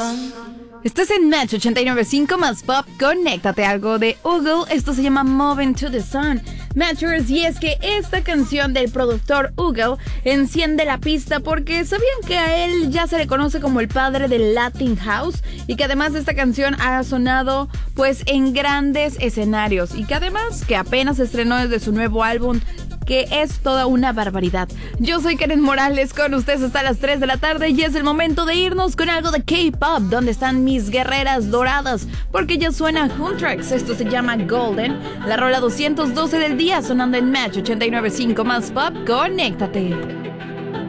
Estás en Match 89.5 más pop, conéctate, algo de Google. Esto se llama Moving to the Sun. Matchers, y es que esta canción del productor Google enciende la pista porque sabían que a él ya se le conoce como el padre del Latin House y que además esta canción ha sonado pues en grandes escenarios y que además que apenas se estrenó desde su nuevo álbum, que es toda una barbaridad. Yo soy Karen Morales, con ustedes hasta las 3 de la tarde y es el momento de irnos con algo de K-pop. ¿Dónde están mis guerreras doradas? Porque ya suena Huntrax, esto se llama Golden, la rola 212 del día sonando en Match 89.5 más pop, conéctate.